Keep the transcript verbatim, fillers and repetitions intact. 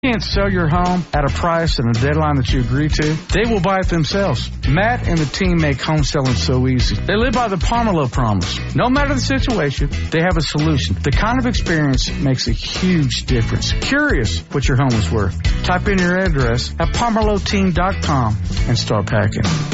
Can't sell your home at a price and a deadline that you agree to, they will buy it themselves. Matt and the team make home selling so easy. They live by the Pomerleau promise. No matter the situation, they have a solution. The kind of experience makes a huge difference. Curious what your home is worth? Type in your address at pomerleau team dot com and start packing.